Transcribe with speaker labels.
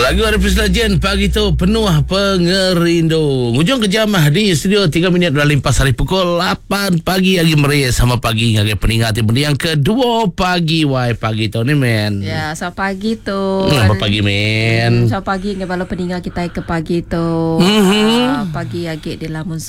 Speaker 1: Lagu Arifin Legend pagi tu penuh pengerindu. Hujung kejamah di studio 3 minit dah limpas hari pukul 8 pagi lagi meriah sama pagi ngagai peringati yang kedua pagi pagi tu ni men.
Speaker 2: Ya, selamat pagi tu.
Speaker 1: Selamat pagi men.
Speaker 2: Selamat pagi ngagai bala peningat kita ke pagi tu. Pagi agak di lamun